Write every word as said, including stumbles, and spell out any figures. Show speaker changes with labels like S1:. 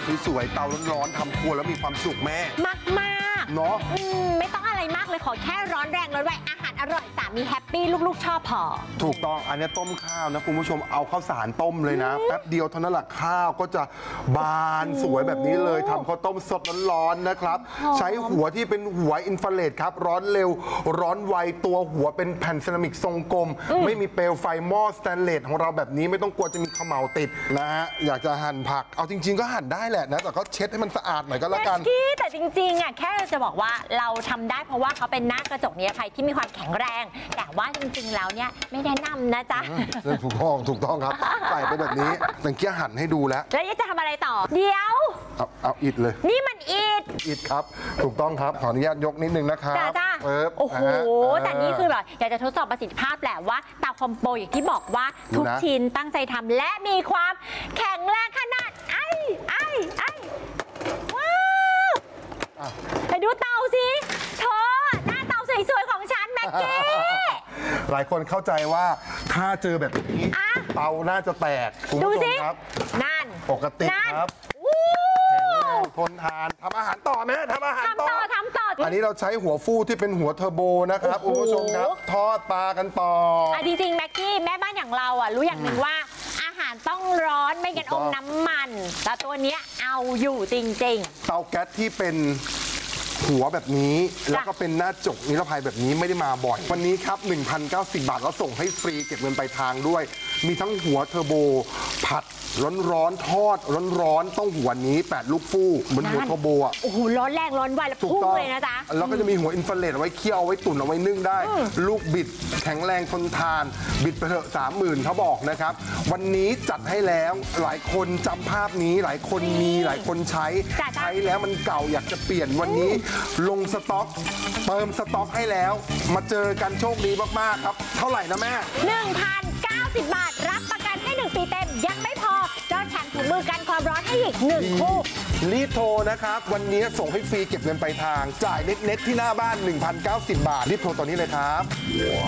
S1: สวยๆเตาร้อนๆทำครัวแล้วมีความสุขแม่
S2: มากมาก
S1: เนาะ
S2: ไม่ต้องอะไรมากเลยขอแค่ร้อนแรงร้อนไวอาหารอร่อยสามีแฮปปี้ลูกๆชอบพอ
S1: ถูกต้องอันนี้ต้มข้าวนะคุณผู้ชมเอาข้าวสารต้มเลยนะแป๊บเดียวเท่านั้นแหละข้าวก็จะบานสวยแบบนี้เลยทำข้าวต้มสดร้อนๆนะครับใช้หัวที่เป็นหัวอินฟราเรดครับร้อนเร็วร้อนไวตัวหัวเป็นแผ่นเซรามิกทรงกลมไม่มีเปลวไฟหม้อสแตนเลสของเราแบบนี้ไม่ต้องกลัวจะมีเขม่าติดนะฮะอยากจะหั่นผักเอาจริงๆก็หั่นได้แหละนะแต่ก็เช็ดให้มันสะอาดหน่อยก็แล้วกัน
S2: แต่จริงๆอ่ะแค่จะบอกว่าเราทำได้เพราะว่าเขาเป็นหน้ากระจกนิรภัยที่มีความแข็งแรงแต่ว่าจริงๆแล้วเนี่ยไม่แนะนำนะจ๊ะ
S1: ถูกต้องถูกต้องครับใส่ไปแบบนี้แต่เกี้ยหั่นให้ดูแล้ว
S2: แล้วจะทำอะไรต่อเดี๋ยว
S1: เอาเอาอิดเลย
S2: นี่มันอิด
S1: อิดครับถูกต้องครับขออนุญาตยกนิดนึงนะครับ
S2: จ้าจ้าโอ้โหแต่นี่คือแบบอยากจะทดสอบประสิทธิภาพแหละว่าเตาคอมโบอย่างที่บอกว่าทุกชิ้นตั้งใจทำและมีความแข็งแรงขนาดไอ้ไอ้ไอ้ว้าวไปดูเตาสิเธอหน้าเตาสวยๆของฉันแม็กกี้
S1: หลายคนเข้าใจว่าถ้าเจอแบบนี้เตาน่าจะแตกคุณผู้ชมครับนั่นปกติครับแข็งแรงทนทานทำอาหารต่อไหมทำอาหารต่อ
S2: ทำต่อ
S1: อันนี้เราใช้หัวฟูที่เป็นหัวเทอร์โบนะครับคุณผู้ชมครับทอดปลากันต่อ
S2: จริงๆแม็กกี้แม่บ้านอย่างเราอ่ะรู้อย่างหนึ่งว่าอาหารต้องร้อนไม่งั้นอมน้ำมันแต่ตัวนี้เอาอยู่จริงๆ
S1: เตาแก๊สที่เป็นหัวแบบนี้แล้วก็เป็นหน้าจกนิรภัยแบบนี้ไม่ได้มาบ่อยวันนี้ครับ หนึ่งพันเก้าสิบ บาทเราส่งให้ฟรีเก็บเงินปลายทางด้วยมีทั้งหัวเทอร์โบผัดร้อนๆทอดร้อนๆต้องหัวนี้แปดลูกฟูเหมือนหัวเทอร์โบอ่ะ
S2: โอ้โหร้อนแรงร้อนไวแล้วพุ่งเลยนะจ๊ะ
S1: แล้วก็จะมีหัวอินฟราเรดเอาไว้เคี่ยวเอาไว้ตุ๋นเอาไว้นึ่งได้ลูกบิดแข็งแรงทนทานบิดไปเถอะสามหมื่นเขาบอกนะครับวันนี้จัดให้แล้วหลายคนจำภาพนี้หลายคนมีหลายคนใช้ใช้แล้วมันเก่าอยากจะเปลี่ยนวันนี้ลงสต็อกเติมสต็อกให้แล้วมาเจอกันโชคดีมากๆครับเท่าไหร่นะแม่
S2: หนึ่งพันเก้าสิบ บาทรับประกันให้หนึ่งปีเต็มยังไม่พอเจ้าแถมถุงมือกันความร้อนให้อีกหนึ่งคู่
S1: รีบโทรนะครับวันนี้ส่งให้ฟรีเก็บเงินปลายทางจ่ายเน็ตๆที่หน้าบ้าน หนึ่งพันเก้าสิบ บาทรีบโทรตอนนี้เลยครับ